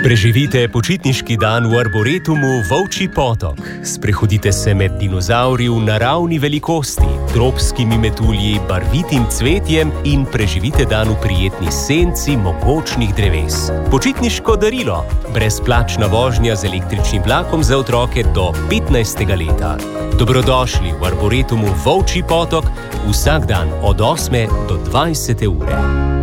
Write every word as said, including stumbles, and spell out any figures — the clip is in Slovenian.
Preživite počitniški dan v Arboretumu Volčji potok. Sprehodite se med dinozavri v naravni velikosti, tropskimi metulji, barvitim cvetjem in preživite dan v prijetni senci mogočnih dreves. Počitniško darilo. Brezplačna vožnja z električnim vlakom za otroke do petnajstega leta. Dobrodošli v Arboretumu Volčji potok vsak dan od osme do dvajsete ure.